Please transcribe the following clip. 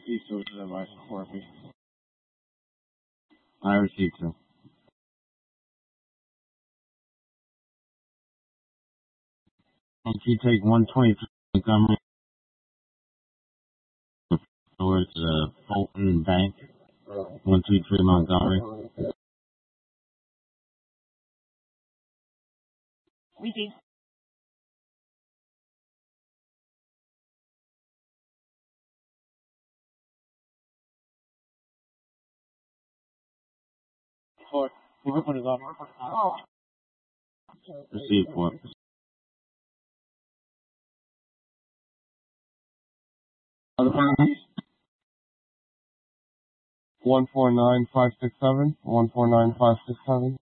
East of the device for me. I received two. And she take 123 Montgomery towards Fulton Bank. 123 Montgomery. Receive. Four. What is up? Receive four. Other parties? 149567. 149567.